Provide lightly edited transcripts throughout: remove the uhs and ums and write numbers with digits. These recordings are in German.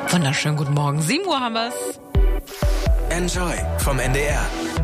Wunderschönen guten Morgen. 7 Uhr haben wir's. Enjoy vom NDR.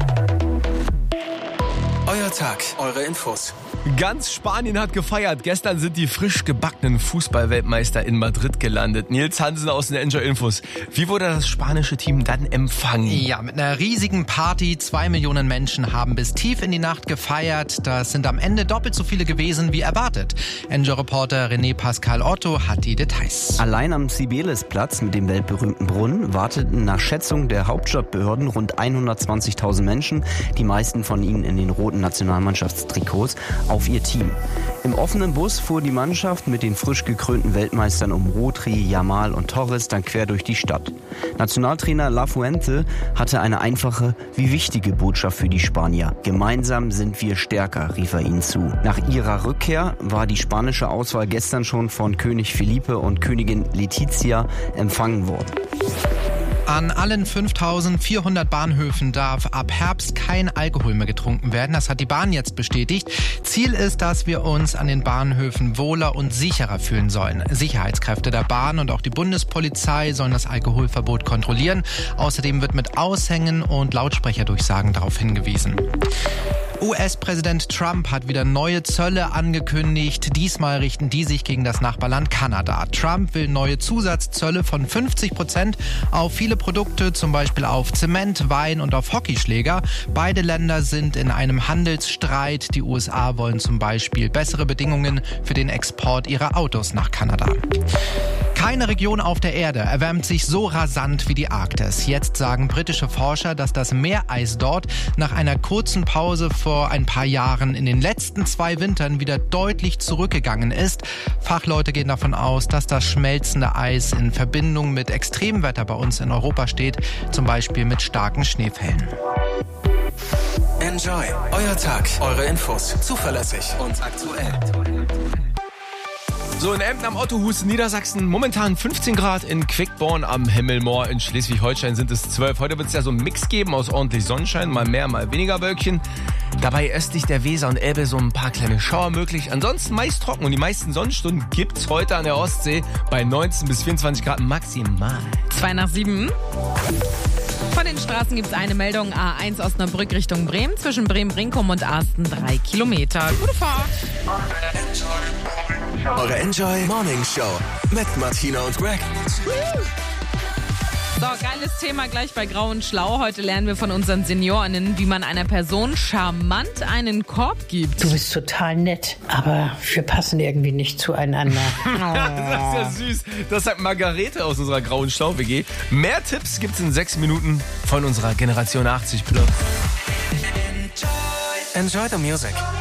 Euer Tag, eure Infos. Ganz Spanien hat gefeiert. Gestern sind die frisch gebackenen Fußball-Weltmeister in Madrid gelandet. Nils Hansen aus den Enjoy Infos. Wie wurde das spanische Team dann empfangen? Ja, mit einer riesigen Party. 2 Millionen Menschen haben bis tief in die Nacht gefeiert. Das sind am Ende doppelt so viele gewesen wie erwartet. Enjoy-Reporter René Pascal Otto hat die Details. Allein am Cibeles-Platz mit dem weltberühmten Brunnen warteten nach Schätzung der Hauptstadtbehörden rund 120.000 Menschen, die meisten von ihnen in den roten Nationalmannschaftstrikots, auf ihr Team. Im offenen Bus fuhr die Mannschaft mit den frisch gekrönten Weltmeistern um Rodri, Yamal und Torres dann quer durch die Stadt. Nationaltrainer Lafuente hatte eine einfache, wie wichtige Botschaft für die Spanier. Gemeinsam sind wir stärker, rief er ihnen zu. Nach ihrer Rückkehr war die spanische Auswahl gestern schon von König Felipe und Königin Letizia empfangen worden. An allen 5.400 Bahnhöfen darf ab Herbst kein Alkohol mehr getrunken werden. Das hat die Bahn jetzt bestätigt. Ziel ist, dass wir uns an den Bahnhöfen wohler und sicherer fühlen sollen. Sicherheitskräfte der Bahn und auch die Bundespolizei sollen das Alkoholverbot kontrollieren. Außerdem wird mit Aushängen und Lautsprecherdurchsagen darauf hingewiesen. US-Präsident Trump hat wieder neue Zölle angekündigt. Diesmal richten die sich gegen das Nachbarland Kanada. Trump will neue Zusatzzölle von 50% auf viele Produkte, zum Beispiel auf Zement, Wein und auf Hockeyschläger. Beide Länder sind in einem Handelsstreit. Die USA wollen zum Beispiel bessere Bedingungen für den Export ihrer Autos nach Kanada. Keine Region auf der Erde erwärmt sich so rasant wie die Arktis. Jetzt sagen britische Forscher, dass das Meereis dort nach einer kurzen Pause vor ein paar Jahren in den letzten 2 Wintern wieder deutlich zurückgegangen ist. Fachleute gehen davon aus, dass das schmelzende Eis in Verbindung mit Extremwetter bei uns in Europa steht, zum Beispiel mit starken Schneefällen. Enjoy, euer Tag, eure Infos. Zuverlässig und aktuell. So, in Emden am Ottohus in Niedersachsen momentan 15 Grad, in Quickborn am Himmelmoor in Schleswig-Holstein sind es 12. Heute wird es ja so einen Mix geben aus ordentlich Sonnenschein, mal mehr, mal weniger Wölkchen. Dabei östlich der Weser und Elbe so ein paar kleine Schauer möglich. Ansonsten meist trocken und die meisten Sonnenstunden gibt's heute an der Ostsee bei 19 bis 24 Grad maximal. 2 nach 7. Von den Straßen gibt es eine Meldung. A1 Osnabrück Richtung Bremen. Zwischen Bremen-Brinkum und Arsten 3 Kilometer. Gute Fahrt. Eure Enjoy Morning Show mit Martina und Greg. So, geiles Thema gleich bei Grau und Schlau. Heute lernen wir von unseren Seniorinnen, wie man einer Person charmant einen Korb gibt. Du bist total nett, aber wir passen irgendwie nicht zueinander. Das ist ja süß. Das sagt Margarete aus unserer Grau und Schlau WG. Mehr Tipps gibt's in 6 Minuten von unserer Generation 80 Plus. Enjoy the music.